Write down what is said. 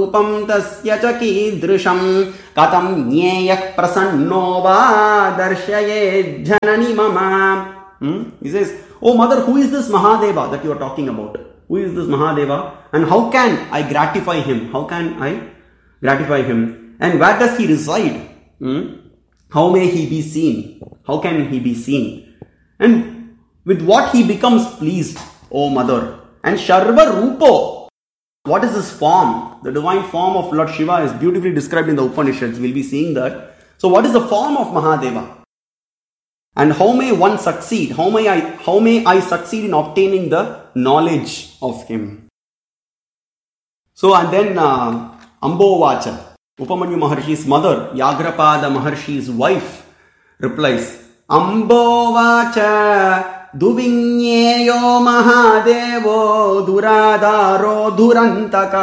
रूपं तस्य च कीदृशं कथं ज्ञेयः प्रसन्नो वा दर्शयेत् जननि मम. He says, "Oh mother, who is this Mahadeva that you are talking about? Who is this Mahadeva? And how can I gratify him? How can I gratify him? And where does he reside? How may he be seen? How can he be seen? And with what he becomes pleased, O mother? And Sharva Rupo, what is his form? The divine form of Lord Shiva is beautifully described in the Upanishads. We'll be seeing that. So what is the form of Mahadeva? And how may one succeed? How may I succeed in obtaining the knowledge of him?" So and then Ambovacha, Upamanyu Maharshi's mother, Yagrapada Maharshi's wife, replies, "Ambovacha duvinyeyo Mahadevo duradaro durantaka